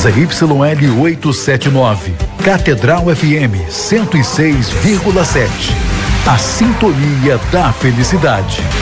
ZYL 879, Catedral FM 106,7. A sintonia da felicidade.